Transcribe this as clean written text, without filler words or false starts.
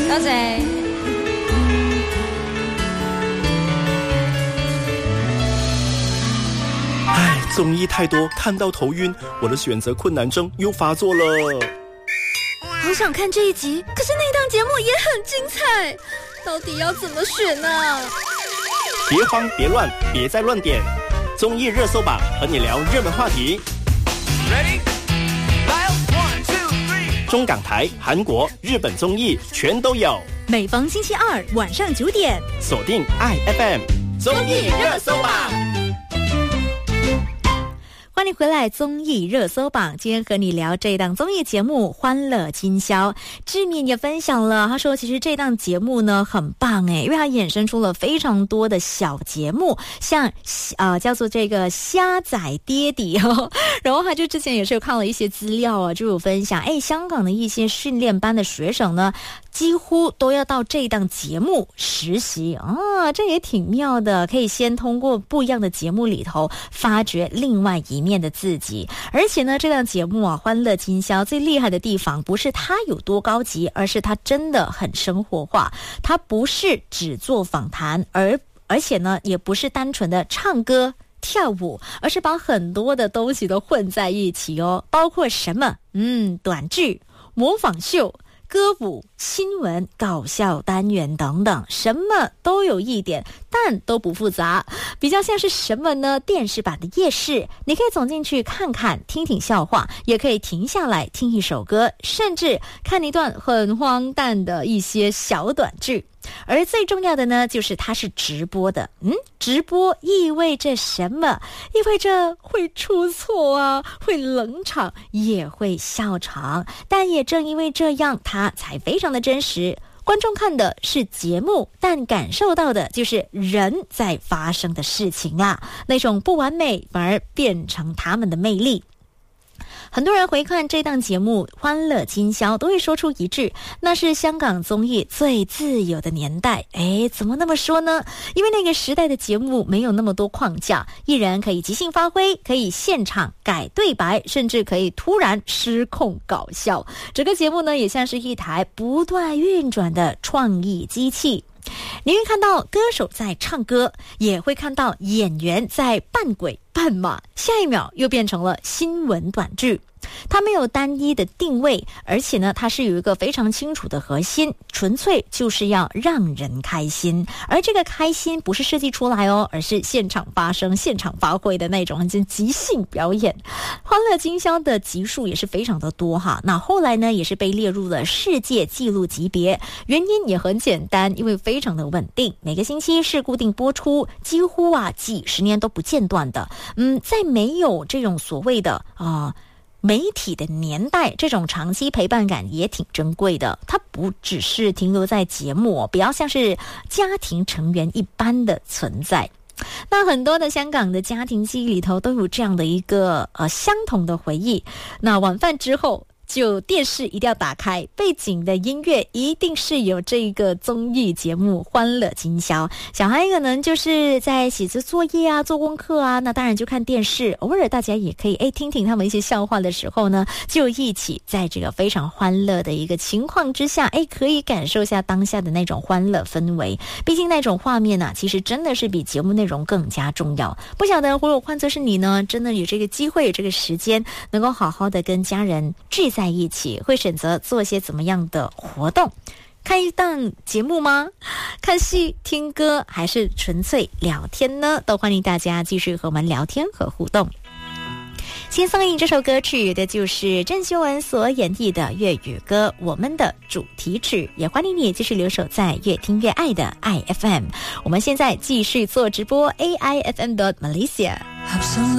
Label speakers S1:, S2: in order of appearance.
S1: 多謝。
S2: 唉，综艺太多，看到头晕，我的选择困难症又发作了。
S1: 好想看这一集，可是那档节目也很精彩，到底要怎么选呢？
S2: 别慌别乱，别再乱点，综艺热搜榜和你聊热门话题。Ready? 中港台、韩国、日本综艺全都有。
S1: 每逢星期二晚上9点，
S2: 锁定IFM综艺热搜榜。
S1: 欢迎回来，综艺热搜榜。今天和你聊这档综艺节目《欢乐今宵》，志敏也分享了，他说其实这档节目呢很棒诶，因为它衍生出了非常多的小节目，像叫做这个虾仔爹地哦。然后他就之前也是有看了一些资料啊，就有分享，香港的一些训练班的学生呢，几乎都要到这档节目实习啊，这也挺妙的，可以先通过不一样的节目里头发掘另外一面的自己。而且呢，这档节目啊，欢乐今宵最厉害的地方不是它有多高级，而是它真的很生活化。它不是只做访谈，而且呢，也不是单纯的唱歌跳舞，而是把很多的东西都混在一起哦，包括什么？短剧、模仿秀、歌舞、新闻、搞笑单元等等，什么都有一点，但都不复杂。比较像是什么呢？电视版的夜市，你可以走进去看看，听听笑话，也可以停下来听一首歌，甚至看一段很荒诞的一些小短剧。而最重要的呢，就是它是直播的。直播意味着什么？意味着会出错啊，会冷场，也会笑场。但也正因为这样，它才非常的真实。观众看的是节目，但感受到的就是人在发生的事情啦。那种不完美反而变成他们的魅力。很多人回看这档节目《欢乐今宵》都会说出一句，那是香港综艺最自由的年代。怎么那么说呢？因为那个时代的节目没有那么多框架，艺人可以即兴发挥，可以现场改对白，甚至可以突然失控搞笑。整个节目呢，也像是一台不断运转的创意机器。你会看到歌手在唱歌，也会看到演员在扮鬼扮马，下一秒又变成了新闻短剧。它没有单一的定位，而且呢，它是有一个非常清楚的核心，纯粹就是要让人开心。而这个开心不是设计出来哦，而是现场发生、现场发挥的那种即兴表演。欢乐今宵的集数也是非常的多哈，那后来呢，也是被列入了世界纪录级别。原因也很简单，因为非常的稳定，每个星期是固定播出，几乎几十年都不间断的。在没有这种所谓的媒体的年代，这种长期陪伴感也挺珍贵的。它不只是停留在节目，比较像是家庭成员一般的存在。那很多的香港的家庭记忆里头都有这样的一个相同的回忆。那晚饭之后，就电视一定要打开，背景的音乐一定是有这个综艺节目《欢乐今宵》。小孩可能就是在写着作业啊、做功课啊，那当然就看电视。偶尔大家也可以听听他们一些笑话的时候呢，就一起在这个非常欢乐的一个情况之下，可以感受一下当下的那种欢乐氛围。毕竟那种画面其实真的是比节目内容更加重要。不晓得如果换作是你呢，真的有这个机会、有这个时间，能够好好的跟家人聚在一起，会选择做些怎么样的活动？看一档节目吗？看戏、听歌，还是纯粹聊天呢？都欢迎大家继续和我们聊天和互动。先送你这首歌曲的就是郑秀文所演绎的粤语歌《我们的主题曲》，也欢迎你继续留守在越听越爱的 IFM。我们现在继续做直播 AIFM.Malaysia。